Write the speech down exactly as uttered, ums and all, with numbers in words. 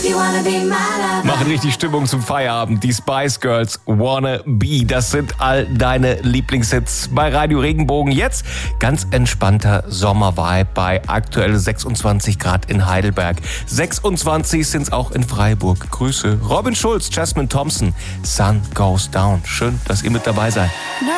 Machen richtig Stimmung zum Feierabend. Die Spice Girls, Wanna Be. Das sind all deine Lieblingshits bei Radio Regenbogen. Jetzt ganz entspannter Sommervibe bei aktuell sechsundzwanzig Grad in Heidelberg. sechsundzwanzig sind es auch in Freiburg. Grüße. Robin Schulz, Jasmine Thompson, Sun Goes Down. Schön, dass ihr mit dabei seid.